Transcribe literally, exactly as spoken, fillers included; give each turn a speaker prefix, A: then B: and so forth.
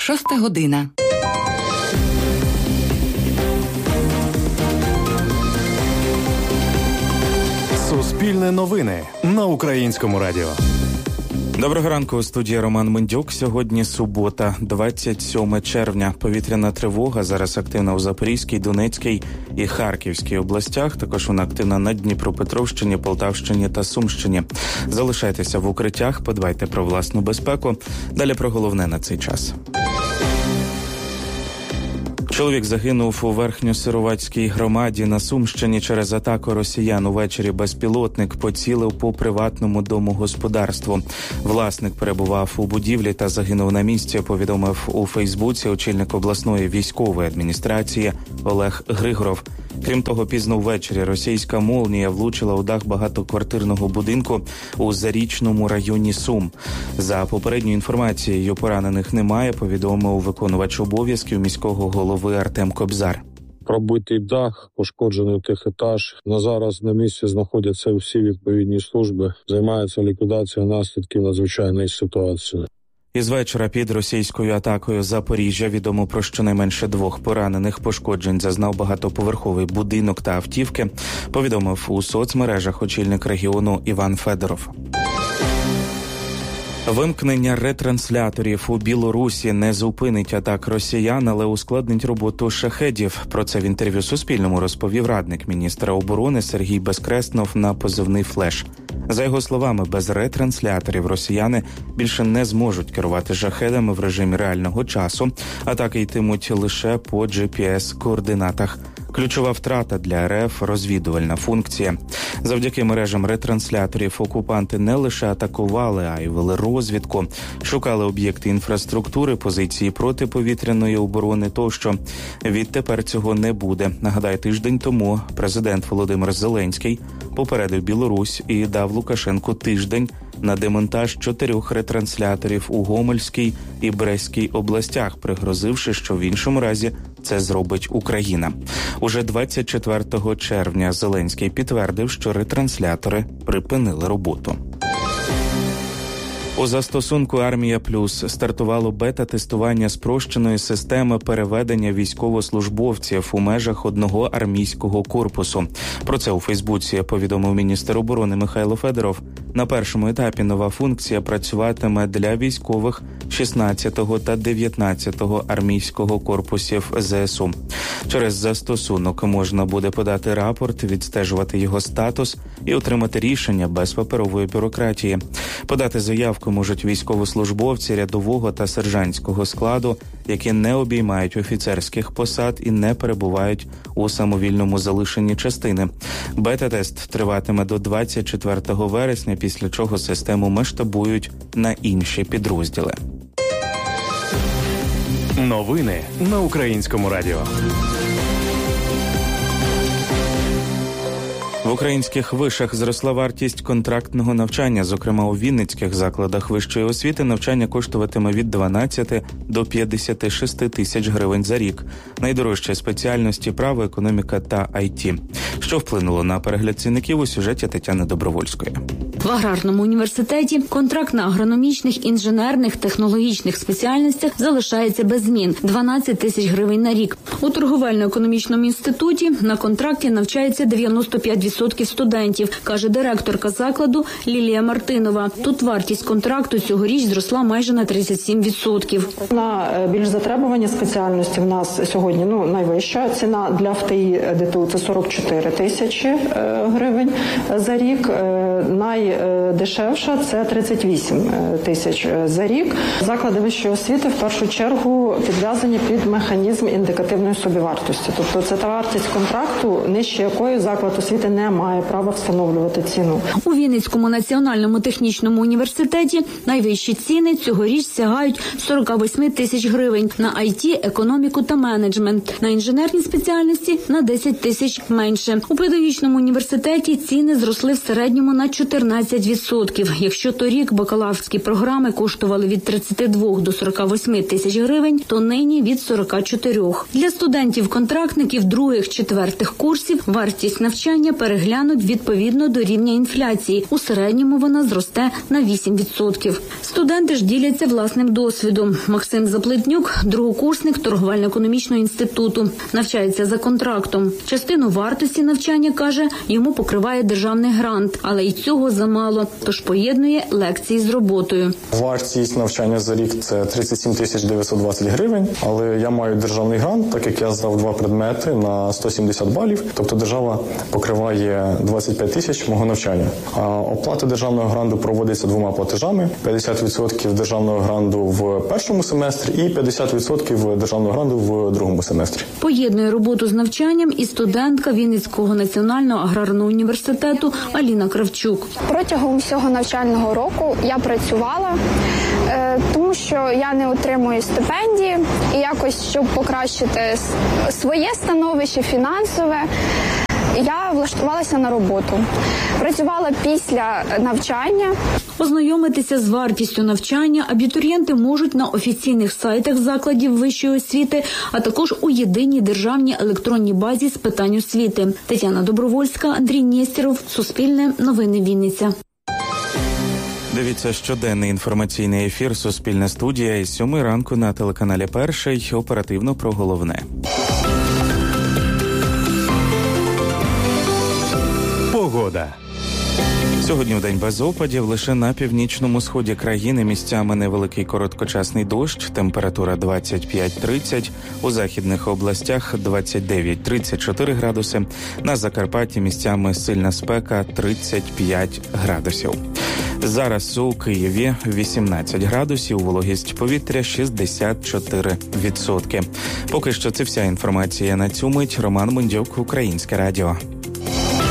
A: Шоста година.
B: Суспільне новини на Українському радіо.
C: Доброго ранку, у студії Роман Мендюк. Сьогодні субота, двадцять сьоме червня. Повітряна тривога зараз активна у Запорізькій, Донецькій і Харківській областях. Також вона активна на Дніпропетровщині, Полтавщині та Сумщині. Залишайтеся в укриттях, подбайте про власну безпеку. Далі про головне на цей час. Чоловік загинув у Верхньосировацькій громаді на Сумщині через атаку росіян. Увечері безпілотник поцілив по приватному домогосподарству. Власник перебував у будівлі та загинув на місці, повідомив у Фейсбуці очільник обласної військової адміністрації Олег Григоров. Крім того, пізно ввечері російська молнія влучила у дах багатоквартирного будинку у Зарічному районі Сум. За попередньою інформацією, поранених немає, повідомив виконувач обов'язків міського голови Артем Кобзар.
D: Пробитий дах, пошкоджений техетаж. На зараз на місці знаходяться всі відповідні служби, займаються ліквідацією наслідків надзвичайної ситуації.
C: Із вечора під російською атакою Запоріжжя відомо про щонайменше двох поранених. Пошкоджень зазнав багатоповерховий будинок та автівки, повідомив у соцмережах очільник регіону Іван Федоров. Вимкнення ретрансляторів у Білорусі не зупинить атак росіян, але ускладнить роботу шахедів. Про це в інтерв'ю Суспільному розповів радник міністра оборони Сергій Безкреснов на позивний «Флеш». За його словами, без ретрансляторів росіяни більше не зможуть керувати шахедами в режимі реального часу. Атаки йтимуть лише по джі пі ес-координатах. Ключова втрата для РФ – розвідувальна функція. Завдяки мережам ретрансляторів окупанти не лише атакували, а й вели розвідку, шукали об'єкти інфраструктури, позиції протиповітряної оборони тощо. Відтепер цього не буде. Нагадаю, тиждень тому президент Володимир Зеленський попередив Білорусь і дав Лукашенку тиждень на демонтаж чотирьох ретрансляторів у Гомельській і Брестській областях, пригрозивши, що в іншому разі це зробить Україна. Уже двадцять четвертого червня Зеленський підтвердив, що ретранслятори припинили роботу. У застосунку «Армія Плюс» стартувало бета-тестування спрощеної системи переведення військовослужбовців у межах одного армійського корпусу. Про це у Фейсбуці повідомив міністр оборони Михайло Федоров. На першому етапі нова функція працюватиме для військових шістнадцятого та дев'ятнадцятого армійського корпусів зе ес у. Через застосунок можна буде подати рапорт, відстежувати його статус і отримати рішення без паперової бюрократії. Подати заявку можуть військовослужбовці рядового та сержантського складу, які не обіймають офіцерських посад і не перебувають у самовільному залишенні частини. Бета-тест триватиме до двадцять четвертого вересня, після чого систему масштабують на інші підрозділи.
B: Новини на Українському радіо.
C: В українських вишах зросла вартість контрактного навчання. Зокрема, у вінницьких закладах вищої освіти навчання коштуватиме від дванадцяти до п'ятдесяти шести тисяч гривень за рік. Найдорожчі спеціальності – право, економіка та ай ті. Що вплинуло на перегляд цінників у сюжеті Тетяни Добровольської.
E: В аграрному університеті контракт на агрономічних, інженерних, технологічних спеціальностях залишається без змін – дванадцять тисяч гривень на рік. У торговельно-економічному інституті на контракті навчається дев'яносто п'ять відсотків студентів, каже директорка закладу Лілія Мартинова. Тут вартість контракту цьогоріч зросла майже на тридцять сім відсотків.
F: На більш затребувані спеціальності в нас сьогодні ну, найвища ціна для еф те і ді те у – це сорок чотири тисячі гривень за рік. Найдешевша – це тридцять вісім тисяч за рік. Заклади вищої освіти в першу чергу підв'язані під механізм індикативної собівартості. Тобто це та вартість контракту, нижче якої заклад освіти не має права встановлювати ціну.
E: У Вінницькому національному технічному університеті найвищі ціни цьогоріч сягають сорок вісім тисяч гривень на ай ті, економіку та менеджмент. На інженерні спеціальності на десять тисяч менше. У педагогічному університеті ціни зросли в середньому на чотирнадцять відсотків. Якщо торік бакалаврські програми коштували від тридцяти двох до сорока восьми тисяч гривень, то нині від сорока чотирьох. Для студентів-контрактників других-четвертих курсів вартість навчання перейшла переглянуть відповідно до рівня інфляції. У середньому вона зросте на вісім відсотків. Студенти ж діляться власним досвідом. Максим Заплетнюк – другокурсник торговельно-економічного інституту. Навчається за контрактом. Частину вартості навчання, каже, йому покриває державний грант, але й цього замало, тож поєднує лекції з роботою.
A: Вартість навчання за рік – це тридцять сім тисяч дев'ятсот двадцять гривень, але я маю державний грант, так як я здав два предмети на сто сімдесят балів, тобто держава покриває двадцять п'ять тисяч мого навчання. А оплата державного гранту проводиться двома платежами – п'ятдесят відсотків державного гранту в першому семестрі і п'ятдесят відсотків державного гранту в другому семестрі.
E: Поєднує роботу з навчанням і студентка Вінницького національного аграрного університету Аліна Кравчук.
G: Протягом всього навчального року я працювала, тому що я не отримую стипендії і якось, щоб покращити своє становище фінансове, я влаштувалася на роботу. Працювала після навчання.
E: Ознайомитися з вартістю навчання абітурієнти можуть на офіційних сайтах закладів вищої освіти, а також у єдиній державній електронній базі з питань освіти. Тетяна Добровольська, Андрій Нєстєров, Суспільне, Новини Вінниця.
C: Дивіться щоденний інформаційний ефір «Суспільна студія» із сьомої ранку на телеканалі «Перший». Оперативно про головне.
B: Погода.
C: Сьогодні вдень без опадів, лише на північному сході країни місцями невеликий короткочасний дощ, температура двадцять п'ять тридцять, у західних областях двадцять дев'ять тридцять чотири градуси, на Закарпатті місцями сильна спека тридцять п'ять градусів. Зараз у Києві вісімнадцять градусів, вологість повітря шістдесят чотири відсотки. Поки що це вся інформація на цю мить. Роман Мондюк, Українське радіо.